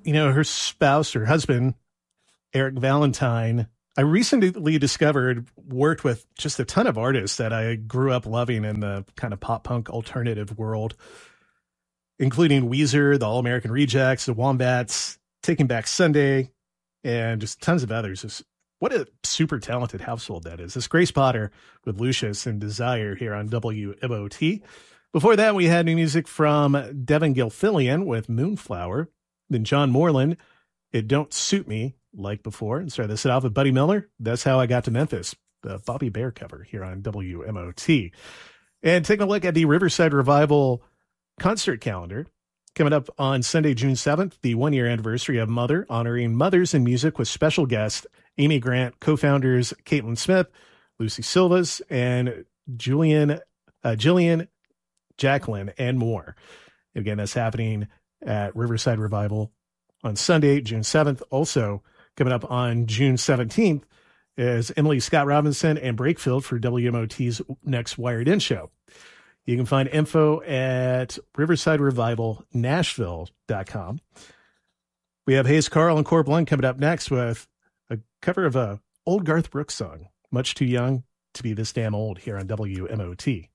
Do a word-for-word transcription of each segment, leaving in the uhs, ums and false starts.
you know, her spouse, her husband, Eric Valentine, I recently discovered worked with just a ton of artists that I grew up loving in the kind of pop punk alternative world, including Weezer, the All American Rejects, the Wombats, Taking Back Sunday, and just tons of others. Just, what a super talented household that is. This Grace Potter with Lucius and Desire here on W M O T. Before that, we had new music from Devin Gilfillian with Moonflower. Then John Moreland, It Don't Suit Me, like before. And started this off with Buddy Miller, That's How I Got to Memphis, the Bobby Bear cover here on W M O T. And taking a look at the Riverside Revival concert calendar. Coming up on Sunday, June seventh, the one-year anniversary of Mother, honoring mothers in music with special guest Amy Grant, co-founders Caitlin Smith, Lucy Silvas, and Julian, uh, Jillian Jacqueline, and more. Again, that's happening at Riverside Revival on Sunday, June seventh. Also coming up on June seventeenth is Emily Scott Robinson and Brakefield for W M O T's next Wired In show. You can find info at riverside revival nashville dot com. We have Hayes Carl and Core Blunt coming up next with a cover of a old Garth Brooks song, Much Too Young to Be This Damn Old, here on W M O T.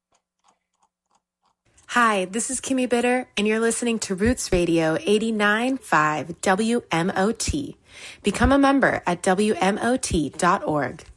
Hi, this is Kimmy Bitter, and you're listening to Roots Radio eighty-nine point five W M O T. Become a member at W M O T dot org.